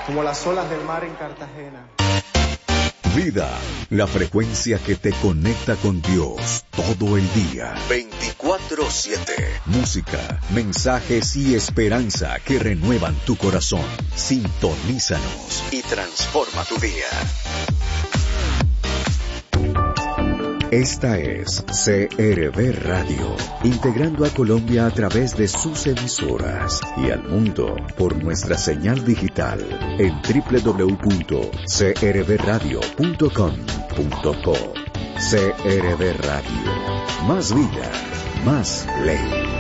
como las olas del mar en Cartagena. Vida, la frecuencia que te conecta con Dios todo el día. 24/7. Música, mensajes y esperanza que renuevan tu corazón. Sintonízanos y transforma tu día. Esta es CRB Radio, integrando a Colombia a través de sus emisoras y al mundo por nuestra señal digital en www.crbradio.com.co. CRB Radio, más vida, más ley.